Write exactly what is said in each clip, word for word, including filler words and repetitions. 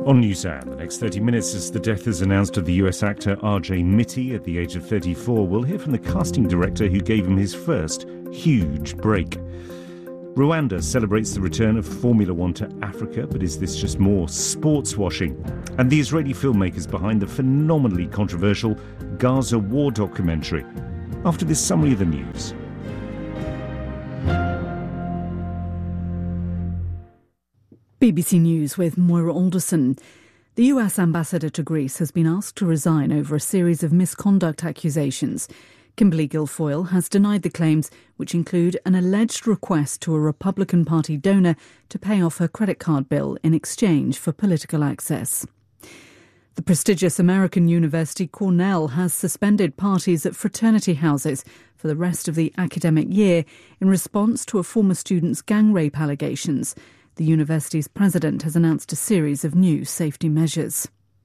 On NewsHour, the next thirty minutes, as the death is announced of the U S actor R J Mitte at the age of thirty-four, we'll hear from the casting director who gave him his first huge break. Rwanda celebrates the return of Formula One to Africa, but is this just more sports washing? And the Israeli filmmakers behind the phenomenally controversial Gaza war documentary. After this summary of the news. B B C News with Moira Alderson. The U S ambassador to Greece has been asked to resign over a series of misconduct accusations. Kimberly Guilfoyle has denied the claims, which include an alleged request to a Republican Party donor to pay off her credit card bill in exchange for political access. The prestigious American university Cornell has suspended parties at fraternity houses for the rest of the academic year in response to a former student's gang rape allegations. The university's president has announced a series of new safety measures.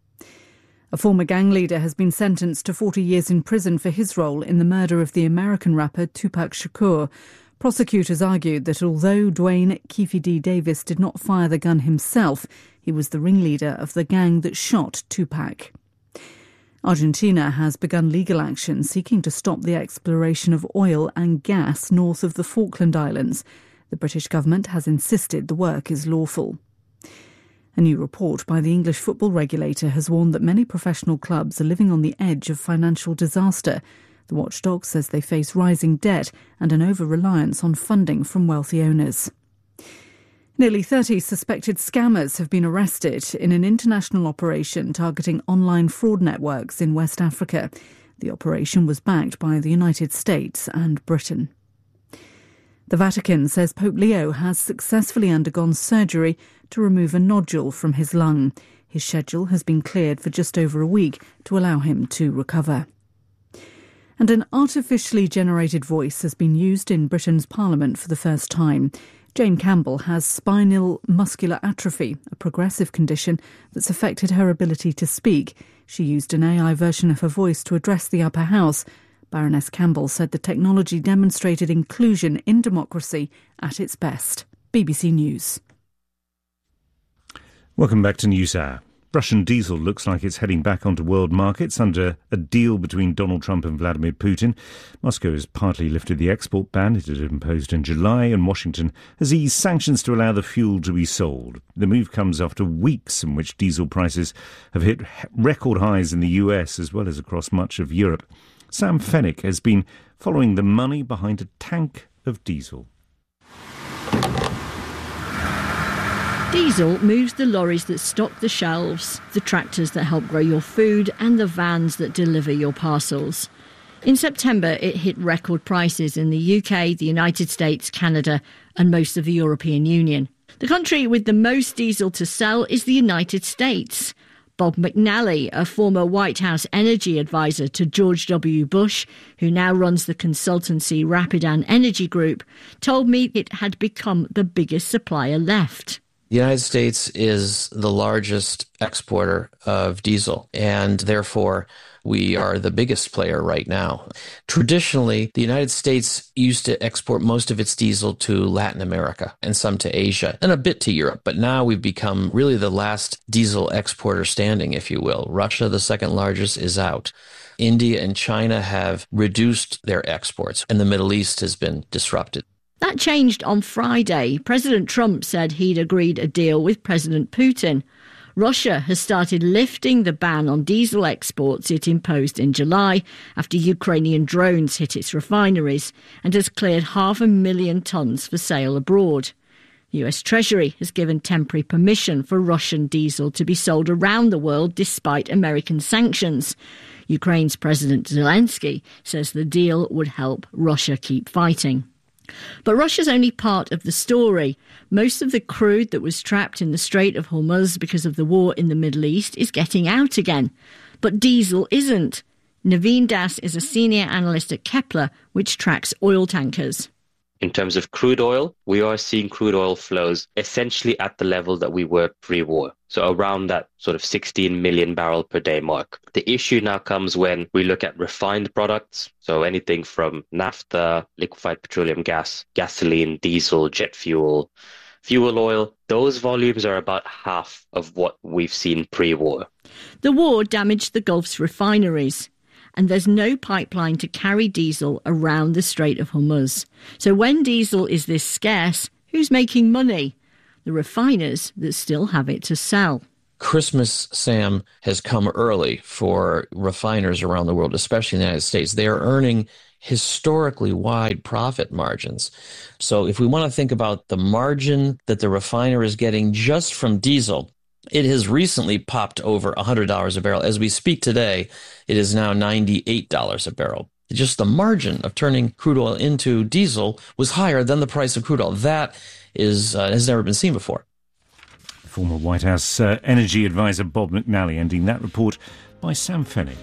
A former gang leader has been sentenced to forty years in prison for his role in the murder of the American rapper Tupac Shakur. Prosecutors argued that although Dwayne Keefe D. Davis did not fire the gun himself, he was the ringleader of the gang that shot Tupac. Argentina has begun legal action seeking to stop the exploration of oil and gas north of the Falkland Islands. The British government has insisted the work is lawful. A new report by the English football regulator has warned that many professional clubs are living on the edge of financial disaster. The watchdog says they face rising debt and an over-reliance on funding from wealthy owners. Nearly thirty suspected scammers have been arrested in an international operation targeting online fraud networks in West Africa. The operation was backed by the United States and Britain. The Vatican says Pope Leo has successfully undergone surgery to remove a nodule from his lung. His schedule has been cleared for just over a week to allow him to recover. And an artificially generated voice has been used in Britain's Parliament for the first time. Jane Campbell has spinal muscular atrophy, a progressive condition that's affected her ability to speak. She used an A I version of her voice to address the upper house. Baroness Campbell said the technology demonstrated inclusion in democracy at its best. B B C News. Welcome back to NewsHour. Russian diesel looks like it's heading back onto world markets under a deal between Donald Trump and Vladimir Putin. Moscow has partly lifted the export ban it had imposed in July, and Washington has eased sanctions to allow the fuel to be sold. The move comes after weeks in which diesel prices have hit record highs in the U S as well as across much of Europe. Sam Fennick has been following the money behind a tank of diesel. Diesel moves the lorries that stock the shelves, the tractors that help grow your food, and the vans that deliver your parcels. In September, it hit record prices in the U K, the United States, Canada, and most of the European Union. The country with the most diesel to sell is the United States. Bob McNally, a former White House energy advisor to George W. Bush, who now runs the consultancy Rapidan Energy Group, told me it had become the biggest supplier left. The United States is the largest exporter of diesel, and therefore we are the biggest player right now. Traditionally, the United States used to export most of its diesel to Latin America and some to Asia and a bit to Europe. But now we've become really the last diesel exporter standing, if you will. Russia, the second largest, is out. India and China have reduced their exports, and the Middle East has been disrupted. That changed on Friday. President Trump said he'd agreed a deal with President Putin. Russia has started lifting the ban on diesel exports it imposed in July after Ukrainian drones hit its refineries, and has cleared half a million tonnes for sale abroad. The U S Treasury has given temporary permission for Russian diesel to be sold around the world despite American sanctions. Ukraine's President Zelensky says the deal would help Russia keep fighting. But Russia's only part of the story. Most of the crude that was trapped in the Strait of Hormuz because of the war in the Middle East is getting out again. But diesel isn't. Naveen Das is a senior analyst at Kepler, which tracks oil tankers. In terms of crude oil, we are seeing crude oil flows essentially at the level that we were pre-war. So around that sort of sixteen million barrel per day mark. The issue now comes when we look at refined products. So anything from naphtha, liquefied petroleum gas, gasoline, diesel, jet fuel, fuel oil, those volumes are about half of what we've seen pre-war. The war damaged the Gulf's refineries, and there's no pipeline to carry diesel around the Strait of Hormuz. So when diesel is this scarce, who's making money? The refiners that still have it to sell. Christmas, Sam, has come early for refiners around the world, especially in the United States. They are earning historically wide profit margins. So if we want to think about the margin that the refiner is getting just from diesel, it has recently popped over one hundred dollars a barrel. As we speak today, it is now ninety-eight dollars a barrel. Just the margin of turning crude oil into diesel was higher than the price of crude oil. That is uh, has never been seen before. Former White House uh, energy advisor Bob McNally ending that report by Sam Fennick.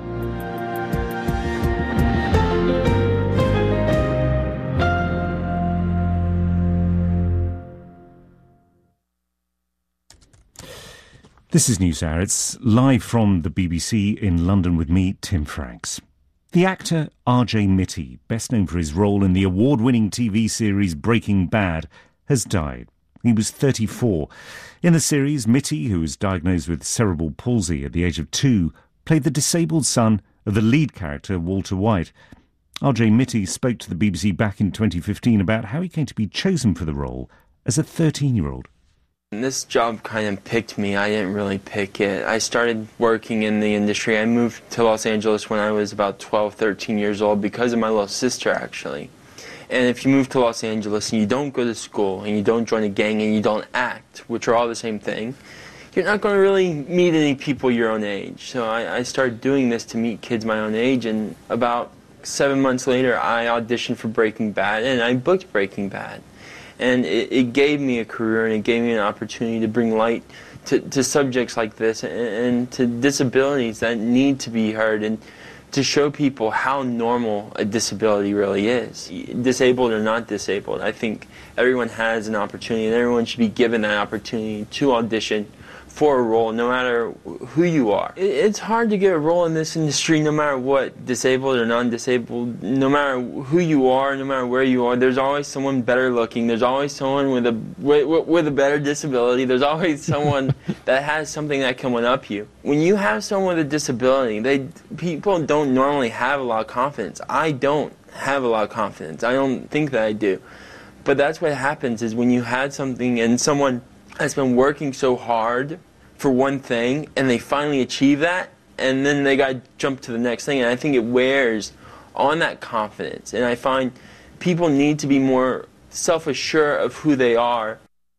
This is NewsHour. It's live from the B B C in London with me, Tim Franks. The actor R J Mitte, best known for his role in the award-winning T V series Breaking Bad, has died. He was thirty-four. In the series, Mitte, who was diagnosed with cerebral palsy at the age of two, played the disabled son of the lead character, Walter White. R J Mitte spoke to the B B C back in twenty fifteen about how he came to be chosen for the role as a thirteen-year-old. This job kind of picked me. I didn't really pick it. I started working in the industry. I moved to Los Angeles when I was about twelve, thirteen years old because of my little sister, actually. And if you move to Los Angeles and you don't go to school and you don't join a gang and you don't act, which are all the same thing, you're not going to really meet any people your own age. So I, I started doing this to meet kids my own age, and about seven months later I auditioned for Breaking Bad and I booked Breaking Bad. And it, it gave me a career and it gave me an opportunity to bring light to, to subjects like this and, and to disabilities that need to be heard, and to show people how normal a disability really is. Disabled or not disabled, I think everyone has an opportunity and everyone should be given that opportunity to audition for a role, no matter who you are. It's hard to get a role in this industry no matter what, disabled or non-disabled, no matter who you are, no matter where you are. There's always someone better looking. There's always someone with a with, with a better disability. There's always someone that has something that can one-up you. When you have someone with a disability, they people don't normally have a lot of confidence. I don't have a lot of confidence. I don't think that I do. But that's what happens is when you had something and someone has been working so hard for one thing and they finally achieve that, and then they got to jump to the next thing, and I think it wears on that confidence. And I find people need to be more self-assured of who they are.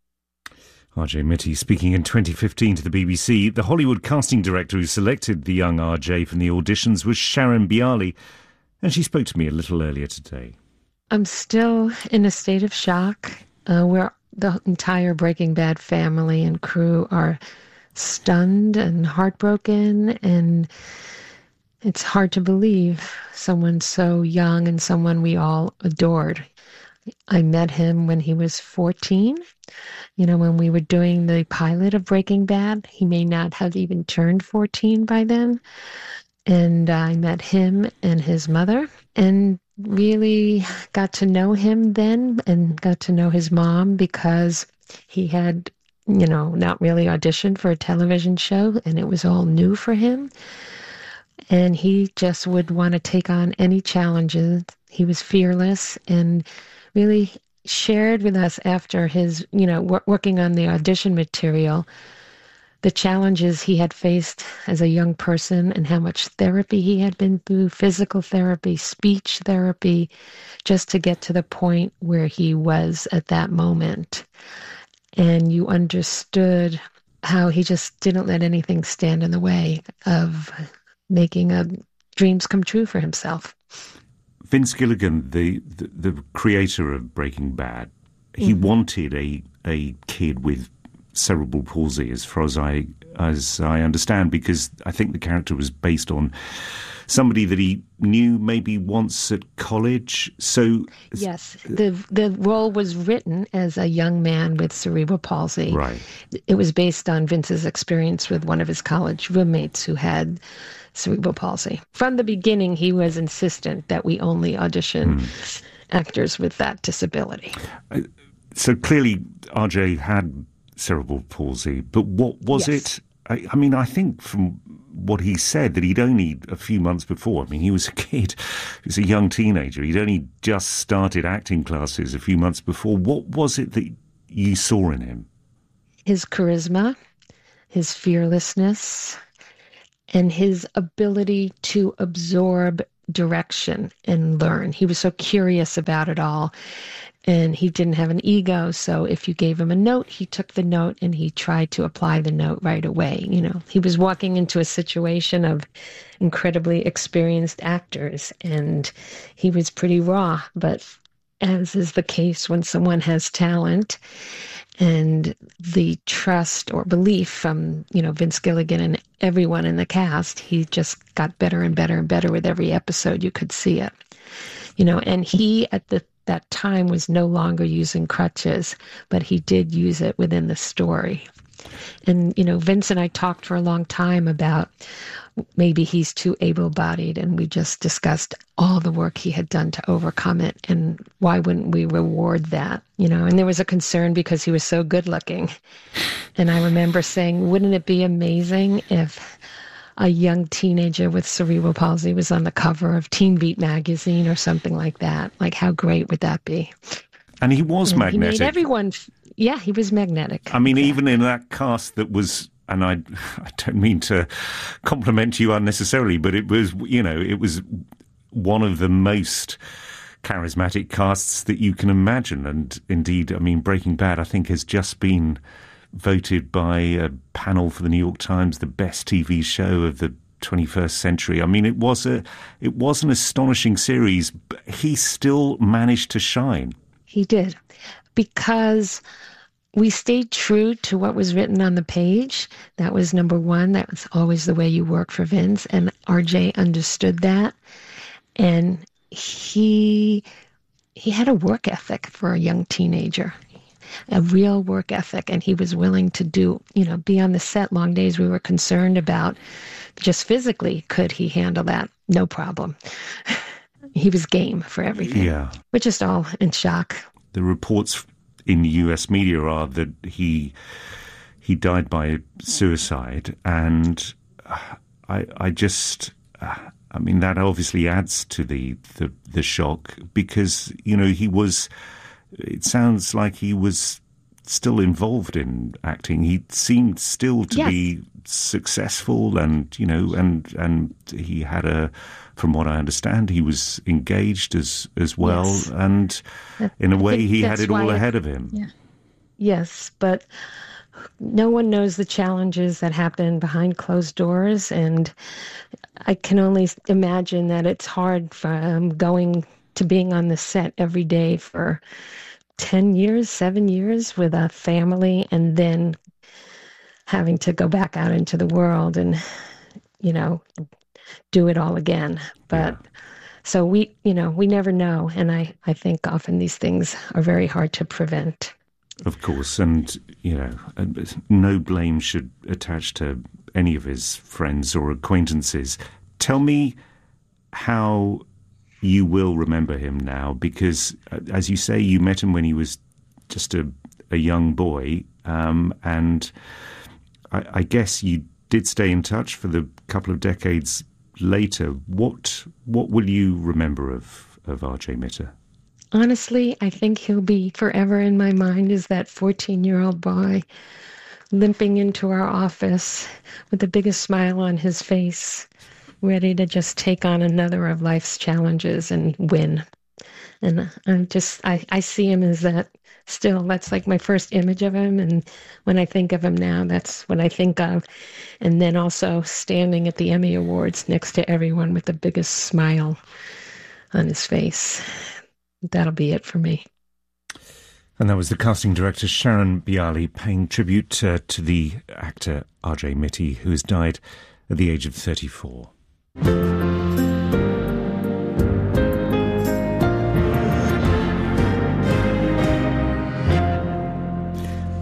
R J Mitte speaking in twenty fifteen to the B B C. The Hollywood casting director who selected the young R J from the auditions was Sharon Bialy, and she spoke to me a little earlier today. I'm still in a state of shock. Uh, we're The entire Breaking Bad family and crew are stunned and heartbroken, and it's hard to believe someone so young and someone we all adored. I met him when he was fourteen. You know, when we were doing the pilot of Breaking Bad, he may not have even turned fourteen by then. And I met him and his mother, and really got to know him then and got to know his mom because he had, you know, not really auditioned for a television show and it was all new for him. And he just would want to take on any challenges. He was fearless and really shared with us after his, you know, w- working on the audition material, the challenges he had faced as a young person and how much therapy he had been through, physical therapy, speech therapy, just to get to the point where he was at that moment. And you understood how he just didn't let anything stand in the way of making a, dreams come true for himself. Vince Gilligan, the, the, the creator of Breaking Bad, he mm-hmm. wanted a, a kid with cerebral palsy, as far as I as I understand, because I think the character was based on somebody that he knew maybe once at college. So yes, the the role was written as a young man with cerebral palsy. Right. It was based on Vince's experience with one of his college roommates who had cerebral palsy. From the beginning, he was insistent that we only audition mm. actors with that disability. Uh, so clearly R J had cerebral palsy, but what was Yes. it? I, I mean, I think from what he said that he'd only a few months before, I mean, he was a kid, he was a young teenager, he'd only just started acting classes a few months before. What was it that you saw in him? His charisma, his fearlessness, and his ability to absorb direction and learn. He was so curious about it all. And he didn't have an ego, so if you gave him a note, he took the note and he tried to apply the note right away. You know, he was walking into a situation of incredibly experienced actors, and he was pretty raw. But as is the case when someone has talent and the trust or belief from, you know, Vince Gilligan and everyone in the cast, he just got better and better and better with every episode. You could see it, you know, and he at the that time was no longer using crutches, but he did use it within the story. And, you know, Vince and I talked for a long time about maybe he's too able-bodied, and we just discussed all the work he had done to overcome it, and why wouldn't we reward that, you know? And there was a concern because he was so good-looking. And I remember saying, wouldn't it be amazing if a young teenager with cerebral palsy was on the cover of Teen Beat magazine or something like that? Like, how great would that be? And he was And magnetic. He made everyone, yeah, he was magnetic. I mean, yeah. even in that cast that was, and I, I don't mean to compliment you unnecessarily, but it was, you know, it was one of the most charismatic casts that you can imagine. And indeed, I mean, Breaking Bad, I think, has just been voted by a panel for the New York Times the best T V show of the twenty-first century. I mean, it was a it was an astonishing series, but he still managed to shine. He did, because we stayed true to what was written on the page. That was number one. That was always the way you work for Vince, and R J understood that. And he he had a work ethic for a young teenager. A real work ethic, and he was willing to do, you know, be on the set long days. We were concerned about just physically, could he handle that? No problem. He was game for everything. Yeah. We're just all in shock. The reports in the U S media are that he he died by suicide, and I I just I mean that obviously adds to the the, the shock, because, you know, he was. It sounds like he was still involved in acting. He seemed still to yes. be successful, and, you know, and and he had a, from what I understand, he was engaged as as well, yes. and in a I way he had that's it all why ahead it, of him. Yeah. Yes, but no one knows the challenges that happen behind closed doors, and I can only imagine that it's hard from going to being on the set every day for ten years, seven years with a family, and then having to go back out into the world and, you know, do it all again. But yeah. So we, you know, we never know. And I, I think often these things are very hard to prevent. Of course. And, you know, no blame should attach to any of his friends or acquaintances. Tell me how you will remember him now, because, uh, as you say, you met him when he was just a, a young boy, um, and I, I guess you did stay in touch for the couple of decades later. What what will you remember of, of R J Mitter? Honestly, I think he'll be forever in my mind as that fourteen-year-old boy limping into our office with the biggest smile on his face, ready to just take on another of life's challenges and win. And I'm just, I, I see him as that still. That's like my first image of him. And when I think of him now, that's what I think of. And then also standing at the Emmy Awards next to everyone with the biggest smile on his face. That'll be it for me. And that was the casting director, Sharon Bialy, paying tribute uh, to the actor R J Mitte, who has died at the age of thirty-four.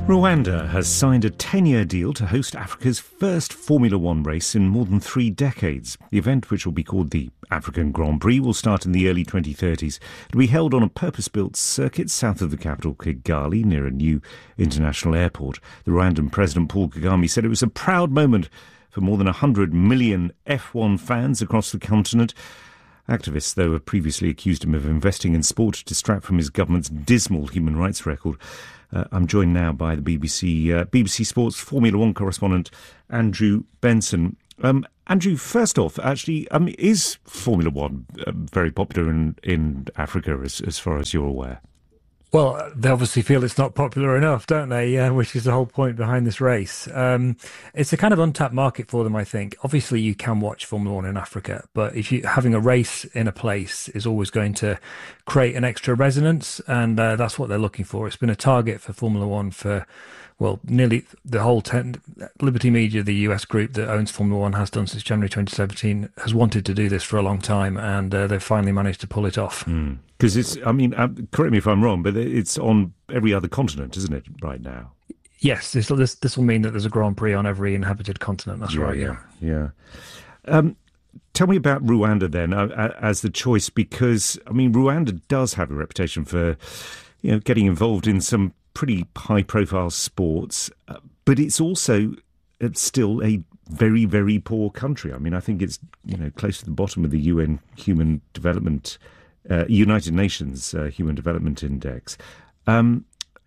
Rwanda has signed a ten-year deal to host Africa's first Formula One race in more than three decades. The event, which will be called the African Grand Prix, will start in the early twenty thirties. It will be held on a purpose-built circuit south of the capital, Kigali, near a new international airport. The Rwandan President Paul Kagame said it was a proud moment for more than one hundred million F one fans across the continent. Activists, though, have previously accused him of investing in sport to distract from his government's dismal human rights record. Uh, I'm joined now by the B B C uh, B B C Sports Formula One correspondent Andrew Benson. Um, Andrew, first off, actually, um, is Formula One uh, very popular in, in Africa, as, as far as you're aware? Well, they obviously feel it's not popular enough, don't they? Uh, which is the whole point behind this race. Um, it's a kind of untapped market for them, I think. Obviously, you can watch Formula One in Africa, but if you having a race in a place is always going to create an extra resonance, and uh, that's what they're looking for. It's been a target for Formula One for, well, nearly the whole ten, Liberty Media, the U S group that owns Formula One, has done since January twenty seventeen, has wanted to do this for a long time, and uh, they've finally managed to pull it off. Because mm. it's, I mean, uh, correct me if I'm wrong, but it's on every other continent, isn't it, right now? Yes, this this, this will mean that there's a Grand Prix on every inhabited continent. That's yeah, right, yeah. Yeah. Um, tell me about Rwanda then, uh, as the choice, because, I mean, Rwanda does have a reputation for, you know, getting involved in some pretty high-profile sports, uh, but it's also it's still a very, very poor country. I mean, I think it's, you know, close to the bottom of the U N Human Development, uh, United Nations uh, Human Development Index. Um,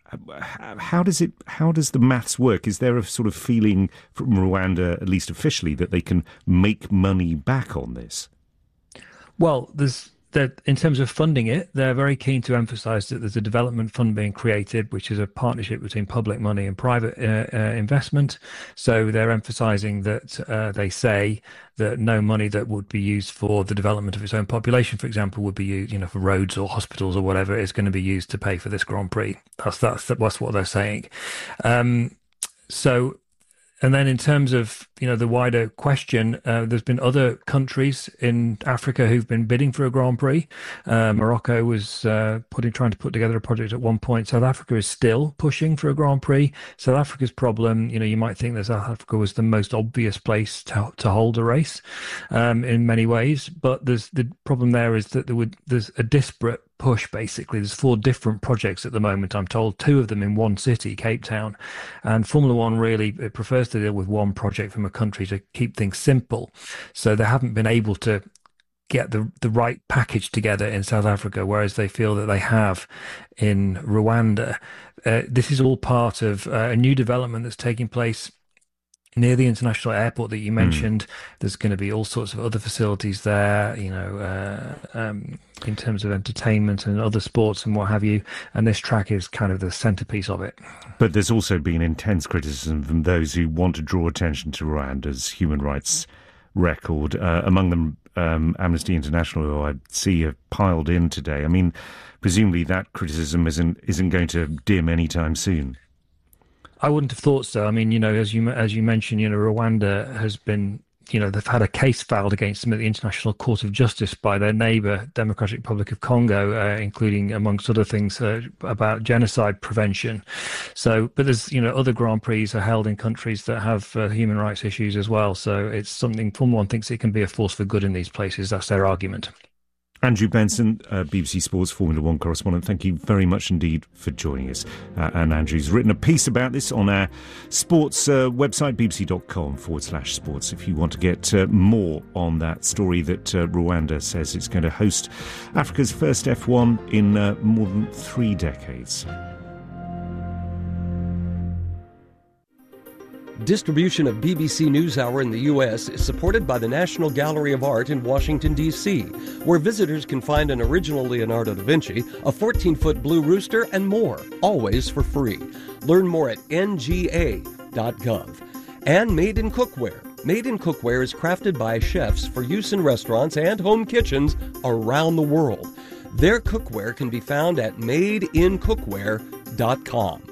how does it? How does the maths work? Is there a sort of feeling from Rwanda, at least officially, that they can make money back on this? Well, there's. That in terms of funding it, they're very keen to emphasise that there's a development fund being created, which is a partnership between public money and private uh, uh, investment. So they're emphasising that uh, they say that no money that would be used for the development of its own population, for example, would be used, you know, for roads or hospitals or whatever, is going to be used to pay for this Grand Prix. That's that's that's what they're saying. Um, so. And then in terms of, you know, the wider question, uh, there's been other countries in Africa who've been bidding for a Grand Prix. Uh, Morocco was uh, putting, trying to put together a project at one point. South Africa is still pushing for a Grand Prix. South Africa's problem, you know, you might think that South Africa was the most obvious place to, to hold a race um, in many ways. But there's the problem there is that there would there's a disparate push, basically. There's four different projects at the moment, I'm told, two of them in one city, Cape Town. And Formula One really it prefers to deal with one project from a country to keep things simple. So they haven't been able to get the the right package together in South Africa, whereas they feel that they have in Rwanda. Uh, this is all part of uh, a new development that's taking place near the international airport that you mentioned. Mm. There's going to be all sorts of other facilities there, you know, uh, um, in terms of entertainment and other sports and what have you. And this track is kind of the centerpiece of it. But there's also been intense criticism from those who want to draw attention to Rwanda's human rights record. Uh, among them, um, Amnesty International, who I see have piled in today. I mean, presumably that criticism isn't isn't going to dim anytime soon. I wouldn't have thought so. I mean, you know, as you as you mentioned, you know, Rwanda has been, you know, they've had a case filed against them at the International Court of Justice by their neighbour, Democratic Republic of Congo, uh, including, amongst other things, uh, about genocide prevention. So, but there's, you know, other Grand Prix are held in countries that have uh, human rights issues as well. So it's something, Formula One thinks it can be a force for good in these places. That's their argument. Andrew Benson, uh, B B C Sports Formula One correspondent, thank you very much indeed for joining us. Uh, and Andrew's written a piece about this on our sports uh, website, bbc.com forward slash sports, if you want to get uh, more on that story that uh, Rwanda says it's going to host Africa's first F one in uh, more than three decades. Distribution of B B C NewsHour in the U S is supported by the National Gallery of Art in Washington, D C, where visitors can find an original Leonardo da Vinci, a fourteen-foot blue rooster, and more, always for free. Learn more at N G A dot gov. And Made in Cookware. Made in Cookware is crafted by chefs for use in restaurants and home kitchens around the world. Their cookware can be found at made in cookware dot com.